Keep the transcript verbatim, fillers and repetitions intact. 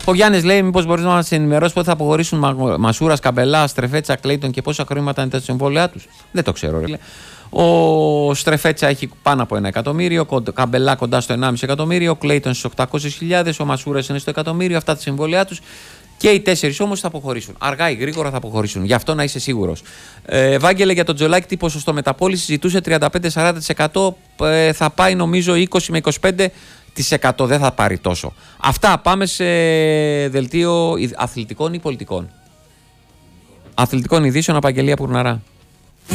Ο Γιάννης λέει: μήπως μπορείς να μας ενημερώσεις πότε θα αποχωρήσουν Μασούρας, Καμπελά, Στρεφέτσα, Κλέιτον και πόσα χρήματα είναι τα συμβόλαιά τους? Δεν το ξέρω, ρε. Ο Στρεφέτσα έχει πάνω από ένα εκατομμύριο, ο Καμπελά κοντά στο ενάμιση εκατομμύριο, ο Κλέιτον στις οκτακόσιες χιλιάδες, ο Μασούρας είναι στο εκατομμύριο, αυτά τα συμβόλαιά τους. Και οι τέσσερις όμως θα αποχωρήσουν. Αργά ή γρήγορα θα αποχωρήσουν. Γι' αυτό να είσαι σίγουρος. Ε, Βάγγελε, για τον Τζολάκη, τι ποσοστό μεταπώληση ζητούσε? τριάντα πέντε με σαράντα τοις εκατό. Ε, θα πάει νομίζω είκοσι με είκοσι πέντε τοις εκατό. Δεν θα πάρει τόσο. Αυτά. Πάμε σε δελτίο αθλητικών ή πολιτικών. Αθλητικών ειδήσεων, Απαγγελία Πουρναρά.